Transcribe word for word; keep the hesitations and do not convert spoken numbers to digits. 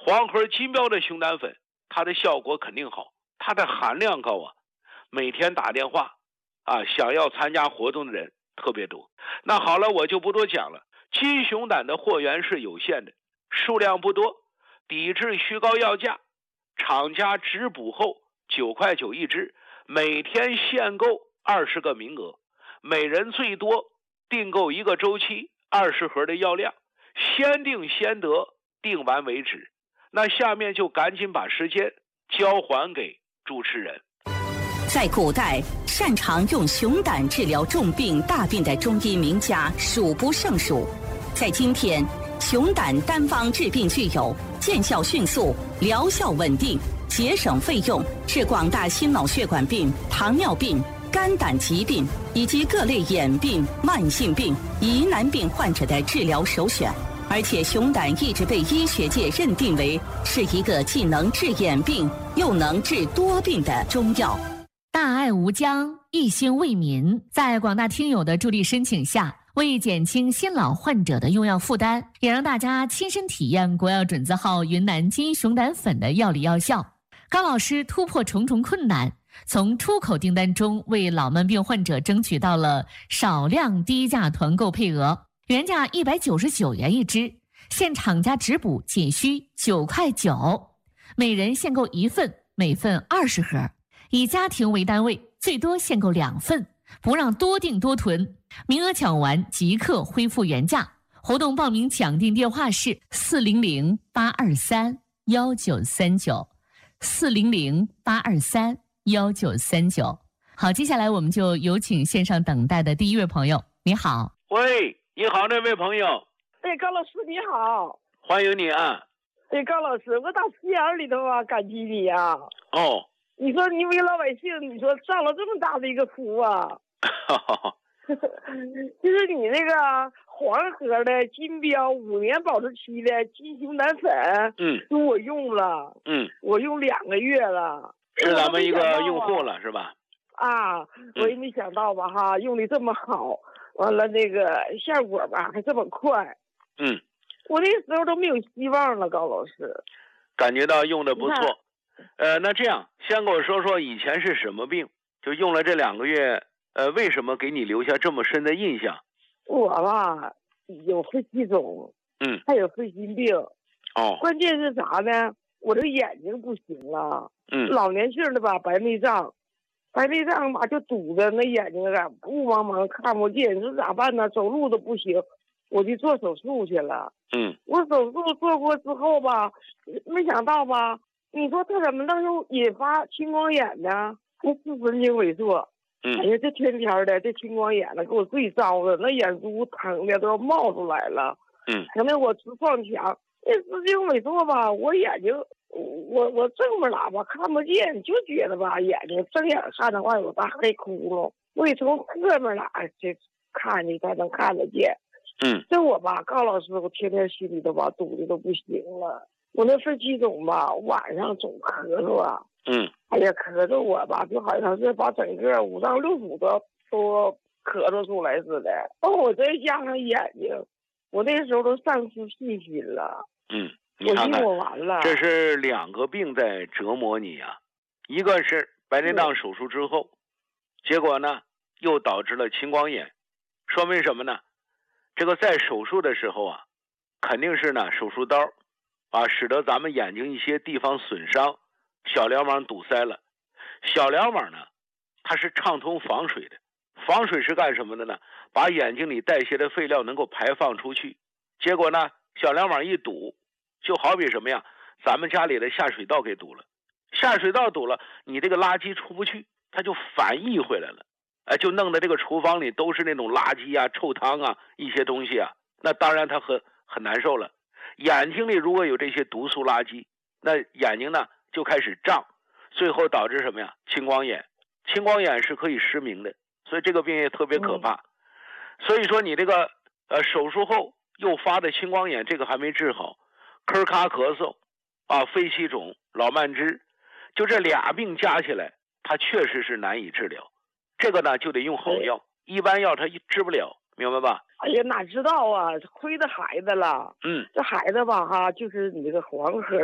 黄河金标的熊胆粉，它的效果肯定好，它的含量高啊。每天打电话啊，想要参加活动的人特别多。那好了，我就不多讲了。金熊胆的货源是有限的，数量不多，抵制虚高要价，厂家直补后九块九一支，每天限购二十个名额，每人最多订购一个周期二十盒的药量，先订先得，订完为止。那下面就赶紧把时间交还给主持人。 在古代，擅长用熊胆治疗重病大病的中医名家数不胜数。在今天，熊胆单方治病具有见效迅速、疗效稳定、节省费用，是广大心脑血管病、糖尿病、肝胆疾病以及各类眼病、慢性病、疑难病患者的治疗首选。而且熊胆一直被医学界认定为是一个既能治眼病又能治多病的中药。 大爱无疆，一心为民，在广大听友的助力申请下，为减轻新老患者的用药负担，也让大家亲身体验国药准字号云南金熊胆粉的药理药效。高老师突破重重困难，从出口订单中为老慢病患者争取到了少量低价团购配额，原价一百九十九元一支，现厂家直补仅需九块九，每人限购一份，每份二十盒，以家庭为单位，最多限购两份，不让多订多囤，名额抢完即刻恢复原价。活动报名抢订电话是四零零八二三幺九三九，四零零八二三幺九三九。好，接下来我们就有请线上等待的第一位朋友。你好。 喂，你好，那位朋友。 哎，高老师你好。 欢迎你啊。 哎，高老师，我打心眼里头啊感激你啊。 哦。 你说你为老百姓，你说上了这么大的一个福啊。就是你那个黄河的金标五年保质期的金熊胆粉， 嗯， 我用了， 嗯， 我用两个月了， 是咱们一个用户了，是吧？ 啊，我也没想到吧，哈，用的这么好，完了那个效果吧还这么快， 嗯， 我那时候都没有希望了，高老师， 感觉到用的不错，呃，那这样先跟我说说以前是什么病，就用了这两个月。呃，为什么给你留下这么深的印象？ 我吧，有肺气肿， 嗯， 还有肺心病。 哦， 关键是啥呢？我这眼睛不行了， 嗯， 老年性的吧，白内障，白内障吧就堵着那眼睛啊，雾茫茫看不见，你说咋办呢？走路都不行，我就做手术去了。 嗯， 我手术做过之后吧，没想到吧，你说他怎么能又引发青光眼呢？他视神经萎缩。 嗯， 哎呀，这天天的这青光眼呢，给我最糟的，那眼珠疼的都要冒出来了。 嗯， 疼的我直撞墙。那视神经萎缩吧，我眼睛，我我正面喇叭看不见，就觉得吧，眼睛睁眼看的话有大黑窟窿，我得从侧面喇叭这看你才能看得见。 嗯， 这我吧，高老师，我天天心里头吧堵的都不行了。我那肺气肿吧，晚上总咳嗽啊。 嗯， 哎呀，咳着我吧，就好像是把整个五脏六腑都都咳嗽出来似的。哦，我再加上眼睛，我那时候都丧失信心了。 嗯，你看看， 我完了， 这是两个病在折磨你啊，一个是白内障手术之后，结果呢又导致了青光眼，说明什么呢？这个在手术的时候啊，肯定是呢手术刀啊，使得咱们眼睛一些地方损伤。小梁网堵塞了，小梁网呢，它是畅通防水的，防水是干什么的呢？把眼睛里代谢的废料能够排放出去。结果呢，小梁网一堵，就好比什么呀？咱们家里的下水道给堵了，下水道堵了，你这个垃圾出不去，它就反溢回来了，哎，就弄得这个厨房里都是那种垃圾啊、臭汤啊一些东西啊，那当然它很很难受了。眼睛里如果有这些毒素垃圾，那眼睛呢？就开始胀，最后导致什么呀？青光眼。青光眼是可以失明的，所以这个病也特别可怕。嗯、所以说你这个呃手术后诱发的青光眼，这个还没治好，咳咔咳嗽啊，肺气肿、老慢支，就这俩病加起来，它确实是难以治疗。这个呢就得用好药，一般药它治不了，明白吧？ 哎呀，哪知道啊，亏的孩子了。 嗯， 这孩子吧哈，就是你这个黄河